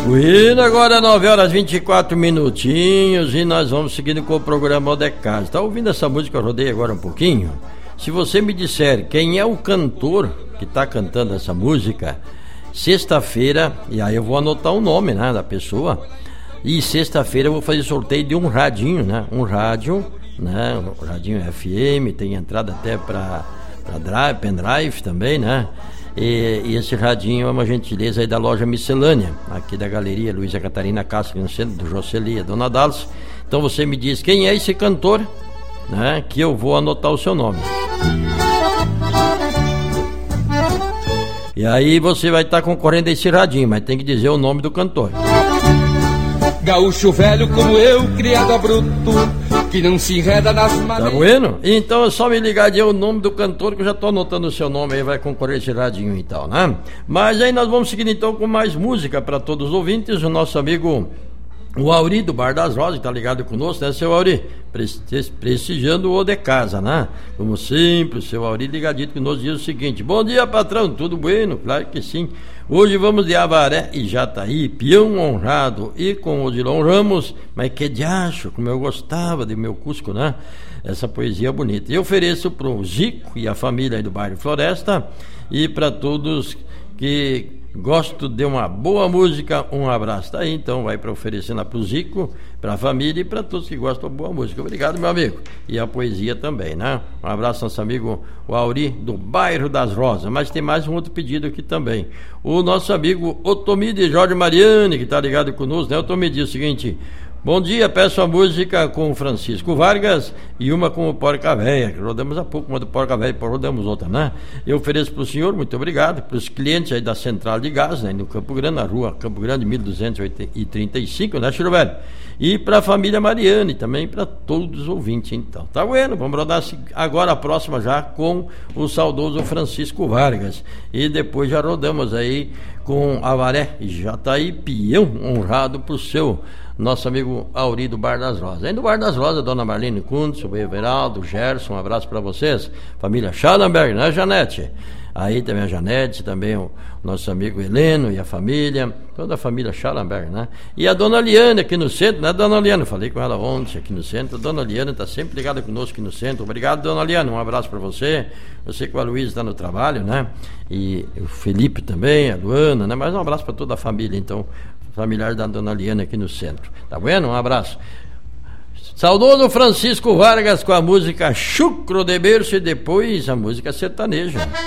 Bueno, agora 9 horas 24 minutinhos e nós vamos seguindo com o programa O de Casa. Tá ouvindo essa música? Eu rodei agora um pouquinho. Se você me disser quem é o cantor que tá cantando essa música, sexta-feira, e aí eu vou anotar o nome, né, da pessoa, e sexta-feira eu vou fazer sorteio de um radinho, né, um rádio, né, um radinho FM, tem entrada até para pendrive também, né. E esse radinho é uma gentileza aí da loja Miscelânea, aqui da Galeria Luísa Catarina Castro, no centro do Jocely, Dona Dalce. Então você me diz quem é esse cantor, né, que eu vou anotar o seu nome. E aí você vai estar concorrendo a esse radinho, mas tem que dizer o nome do cantor. Gaúcho velho como eu, criado a bruto, que não se enreda nas madeiras. Tá bueno? Então é só me ligar de o nome do cantor, que eu já tô anotando o seu nome aí, vai concorrer esse radinho então, né? Mas aí nós vamos seguir então com mais música para todos os ouvintes. O nosso amigo o Auri do Bar das Rosas, tá ligado conosco, né, seu Auri? Prestigiando o de casa, né? Como sempre, o seu Auri ligadito conosco diz o seguinte: bom dia, patrão, tudo bueno? Claro que sim. Hoje vamos de Avaré e Jataí, peão honrado, e com o Odilon Ramos, mas que diacho, como eu gostava de meu Cusco, né? Essa poesia bonita. E ofereço pro Zico e a família aí do bairro Floresta, e para todos que gosto de uma boa música, um abraço. Tá aí, então, vai para oferecendo para o Zico, para a família e para todos que gostam de boa música. Obrigado, meu amigo. E a poesia também, né? Um abraço ao nosso amigo o Auri, do bairro das Rosas. Mas tem mais um outro pedido aqui também. O nosso amigo Otomi de Jorge Mariani, que está ligado conosco, né? Otomi diz o seguinte: bom dia, peço a música com o Francisco Vargas e uma com o Porca Véia, que rodamos há pouco, uma do Porca Véia, rodamos outra, né? Eu ofereço para o senhor, muito obrigado, para os clientes aí da Central de Gás, né, no Campo Grande, na rua Campo Grande, 1235, né, Chiro Velho? E para a família Mariane, também para todos os ouvintes, então. Tá bueno, vamos rodar agora a próxima já com o saudoso Francisco Vargas. E depois já rodamos aí com Avaré e Jataí, peão honrado pro seu nosso amigo Auri do Bar das Rosas. Aí do Bar das Rosas, Dona Marlene Kuntz, o Everaldo, o Gerson, um abraço para vocês. Família Schallenberg, né, Janete? Aí também a Janete, também o nosso amigo Heleno e a família, toda a família Schallenberg, né? E a Dona Liane aqui no centro, né, Dona Liane? Eu falei com ela ontem aqui no centro. A Dona Liane está sempre ligada conosco aqui no centro. Obrigado, Dona Liane, um abraço para você. Eu sei que o Aloysio está no trabalho, né? E o Felipe também, a Luana, né? Mas um abraço para toda a família, então, familiar da Dona Liane aqui no centro. Tá bueno? Um abraço. Saudoso Francisco Vargas com a música Chucro de Berço e depois a música sertaneja.